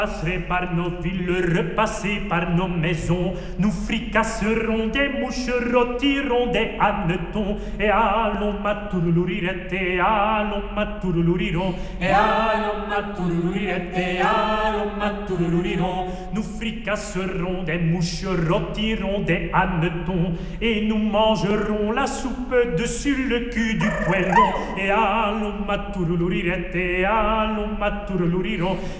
Passerai par nos villes, repasser par nos maisons, nous fricasserons des mouches, rôtirons des hannetons, et allons matourlourirette, allons matourlouriron, et allons matourlourirette, allons matourlouriron, nous fricasserons des mouches, rôtirons des hannetons, et nous mangerons la soupe dessus le cul du poêlon, et allons matourlourirette, allons matourlouriron,